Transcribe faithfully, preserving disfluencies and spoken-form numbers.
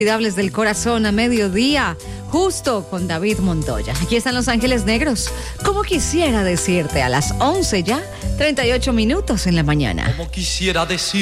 Inolvidables del corazón a mediodía, justo con David Montoya. Aquí están Los Ángeles Negros. Como quisiera decirte a las once ya, treinta y ocho minutos en la mañana. Como quisiera decir